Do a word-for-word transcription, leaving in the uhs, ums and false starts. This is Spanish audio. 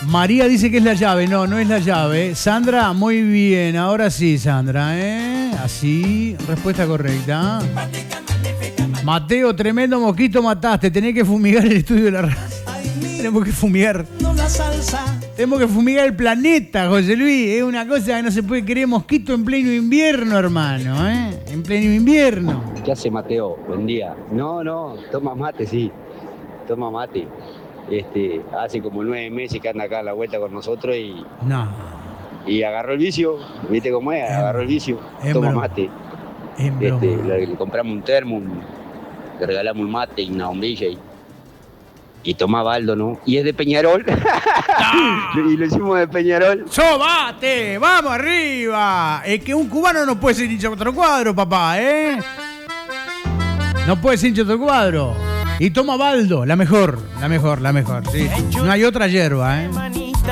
María dice que es la llave. No, no es la llave. Sandra, muy bien. Ahora sí, Sandra, ¿eh? Así, respuesta correcta. Mateo, tremendo mosquito mataste. Tenés que fumigar el estudio de la radio. Tenemos que fumigar. Tenemos que fumigar el planeta, José Luis. Es una cosa que no se puede creer. Mosquito en pleno invierno, hermano, ¿eh? En pleno invierno. ¿Qué hace Mateo? Buen día. No, no, toma mate, sí. Toma mate. Este, hace como nueve meses que anda acá a la vuelta con nosotros y... No. Y agarró el vicio. ¿Viste cómo es? Agarró el vicio. Toma mate. Este, le, le compramos un termo, un, le regalamos un mate y una bombilla y... Y tomaba Aldo, ¿no? Y es de Peñarol. ¡No! Y lo hicimos de Peñarol. ¡Sobate! ¡Vamos arriba! Es que un cubano no puede ser hincha de otro cuadro, papá, ¿eh? No puede ser hincha de otro cuadro. Y toma Baldo, la mejor, la mejor, la mejor. Sí. No hay otra hierba, ¿eh?